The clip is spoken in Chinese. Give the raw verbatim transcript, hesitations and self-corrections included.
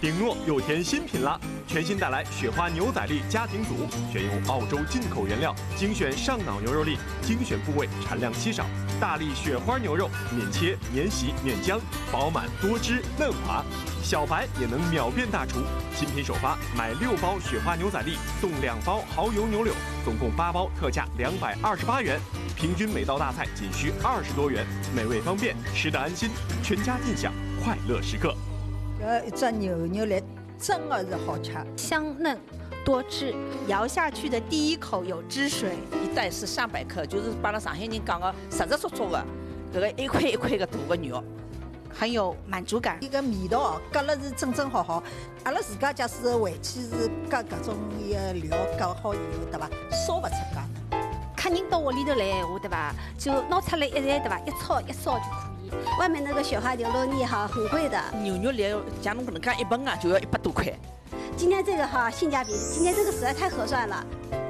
顶诺又添新品啦！全新带来雪花牛仔粒家庭组，选用澳洲进口原料，精选上脑牛肉粒，精选部位，产量稀少。大粒雪花牛肉，免切、免洗、免浆，饱满多汁嫩滑，小白也能秒变大厨。新品首发，买六包雪花牛仔粒送两包蚝油牛柳，总共八包，特价两百二十八元。平均每道大菜仅需二十多元，美味方便，吃得安心，全家尽享快乐时刻。 这一只牛肉粒真的是好吃， 香嫩多汁， 咬下去的第一口有汁水， 一袋是三百克，就是把拉上海人讲的实实足足的，这个一块一块的大的肉， 很有满足感。 伊个味道哦，夹了是正正好好。阿拉自家假使回去是夹搿种伊个料夹好以后，对伐？烧勿出介嫩。 客人到屋里头来闲话，对吧？就拿出来一材，对吧？一炒一烧就可以。 外面那个雪花牛肉粒哈很贵的， 牛肉粒像侬搿能介一份啊，就要一百多块。 今天这个哈性价比，今天这个实在太合算了。